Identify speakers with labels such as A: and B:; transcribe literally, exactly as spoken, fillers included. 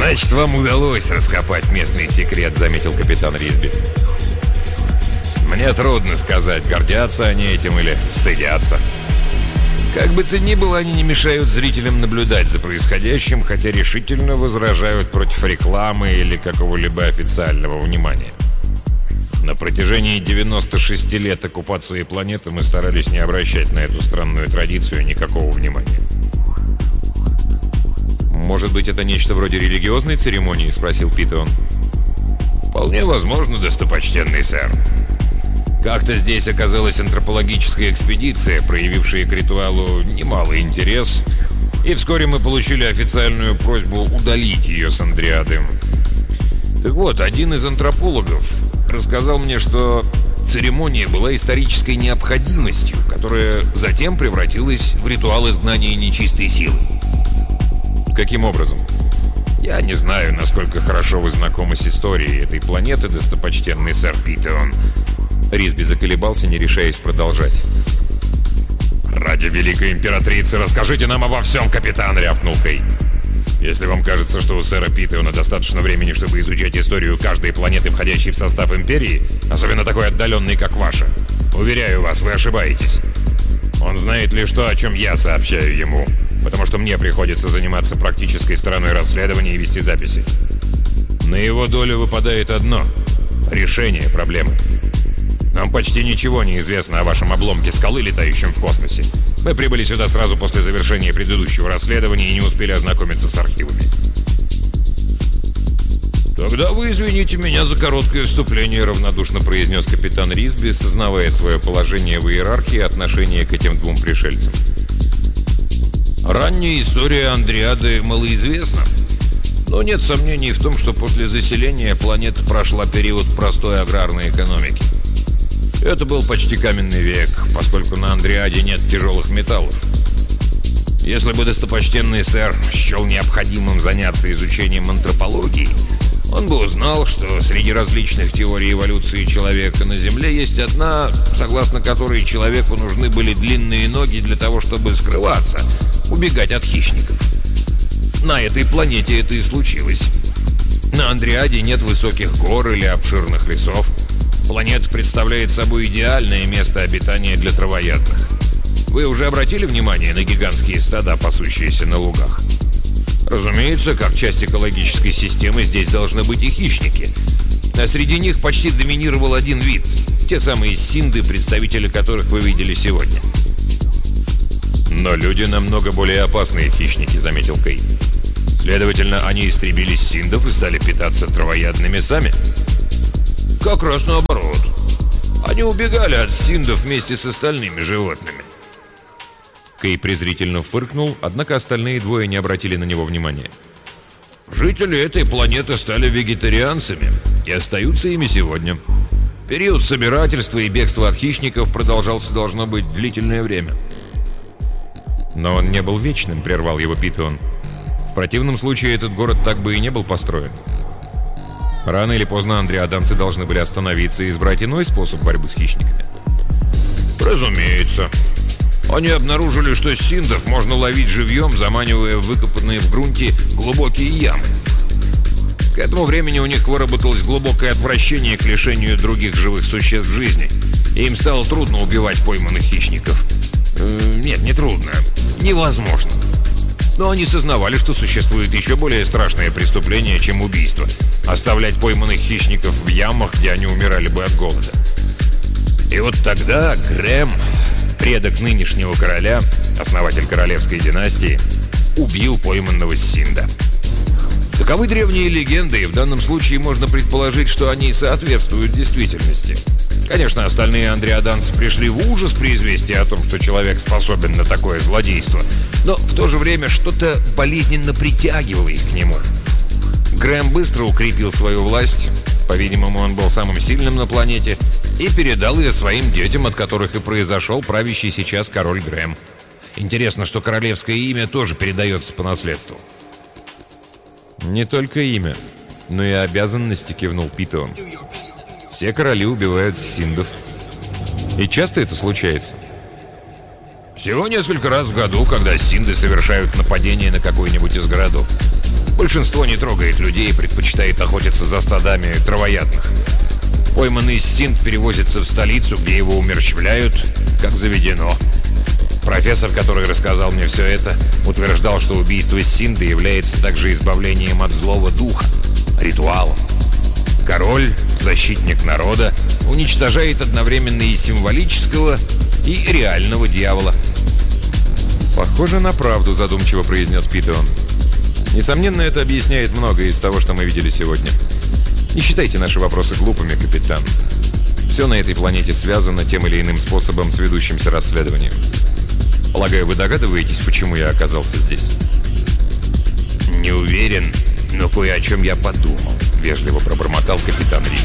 A: «Значит, вам удалось раскопать местный секрет», — заметил капитан Ризби. «Мне трудно сказать, гордятся они этим или стыдятся. Как бы то ни было, они не мешают зрителям наблюдать за происходящим, хотя решительно возражают против рекламы или какого-либо официального внимания. На протяжении девяноста шести лет оккупации планеты мы старались не обращать на эту странную традицию никакого внимания».
B: «Может быть, это нечто вроде религиозной церемонии?» — спросил Питон.
A: «Вполне возможно, достопочтенный сэр. Как-то здесь оказалась антропологическая экспедиция, проявившая к ритуалу немалый интерес, и вскоре мы получили официальную просьбу удалить ее с Андриады. Так вот, один из антропологов рассказал мне, что церемония была исторической необходимостью, которая затем превратилась в ритуал изгнания нечистой силы».
B: «Каким образом?»
A: «Я не знаю, насколько хорошо вы знакомы с историей этой планеты, достопочтенный сэр Питон».
B: Ризби заколебался, не решаясь продолжать.
A: «Ради великой императрицы расскажите нам обо всем, капитан!» — рявкнул Кей. «Если вам кажется, что у сэра Питона достаточно времени, чтобы изучать историю каждой планеты, входящей в состав империи, особенно такой отдаленной, как ваша, уверяю вас, вы ошибаетесь. Он знает лишь то, о чем я сообщаю ему, потому что мне приходится заниматься практической стороной расследования и вести записи. На его долю выпадает одно — решение проблемы. Нам почти ничего не известно о вашем обломке скалы, летающем в космосе. Мы прибыли сюда сразу после завершения предыдущего расследования и не успели ознакомиться с архивами». «Тогда вы извините меня за короткое вступление», — равнодушно произнес капитан Ризби, сознавая свое положение в иерархии и отношение к этим двум пришельцам. «Ранняя история Андриады малоизвестна, но нет сомнений в том, что после заселения планета прошла период простой аграрной экономики. Это был почти каменный век, поскольку на Андриаде нет тяжелых металлов. Если бы достопочтенный сэр счел необходимым заняться изучением антропологии, он бы узнал, что среди различных теорий эволюции человека на Земле есть одна, согласно которой человеку нужны были длинные ноги для того, чтобы скрываться, убегать от хищников. На этой планете это и случилось. На Андриаде нет высоких гор или обширных лесов. Планета представляет собой идеальное место обитания для травоядных. Вы уже обратили внимание на гигантские стада, пасущиеся на лугах? Разумеется, как часть экологической системы здесь должны быть и хищники. А среди них почти доминировал один вид. Те самые синды, представители которых вы видели сегодня.
B: «Но люди намного более опасные хищники», — заметил Кей.
A: «Следовательно, они истребили синдов и стали питаться травоядными сами?» «Как раз наоборот. Они убегали от синдов вместе с остальными животными».
B: Кей презрительно фыркнул, однако остальные двое не обратили на него внимания.
A: «Жители этой планеты стали вегетарианцами и остаются ими сегодня. Период собирательства и бегства от хищников продолжался, должно быть, длительное время».
B: «Но он не был вечным», — прервал его Питон. «В противном случае этот город так бы и не был построен. Рано или поздно андриаданцы должны были остановиться и избрать иной способ борьбы с хищниками».
A: «Разумеется. Они обнаружили, что синдов можно ловить живьем, заманивая в выкопанные в грунте глубокие ямы. К этому времени у них выработалось глубокое отвращение к лишению других живых существ жизни, и им стало трудно убивать пойманных хищников. Э, нет, не трудно. Невозможно. Но они сознавали, что существует еще более страшное преступление, чем убийство — оставлять пойманных хищников в ямах, где они умирали бы от голода. И вот тогда Грэм, предок нынешнего короля, основатель королевской династии, убил пойманного синда. Таковы древние легенды, и в данном случае можно предположить, что они соответствуют действительности. Конечно, остальные андриаданцы пришли в ужас при известии о том, что человек способен на такое злодейство, но в то же время что-то болезненно притягивало их к нему. Грэм быстро укрепил свою власть, по-видимому, он был самым сильным на планете, и передал ее своим детям, от которых и произошел правящий сейчас король Грэм. Интересно, что королевское имя тоже передается по наследству.
B: «Не только имя, но и обязанности», — кивнул Питон. «Все короли убивают синдов. И часто это случается?»
A: «Всего несколько раз в году, когда синды совершают нападение на какой-нибудь из городов. Большинство не трогает людей и предпочитает охотиться за стадами травоядных. Пойманный синд перевозится в столицу, где его умерщвляют, как заведено. Профессор, который рассказал мне все это, утверждал, что убийство синда является также избавлением от злого духа, ритуалом. Король, защитник народа, уничтожает одновременно и символического, и реального дьявола.
B: «Похоже на правду», — задумчиво произнес Питон. «Несомненно, это объясняет многое из того, что мы видели сегодня. Не считайте наши вопросы глупыми, капитан. Все на этой планете связано тем или иным способом с ведущимся расследованием. Полагаю, вы догадываетесь, почему я оказался здесь?»
A: «Не уверен, но кое о чем я подумал», — вежливо пробормотал капитан Рид.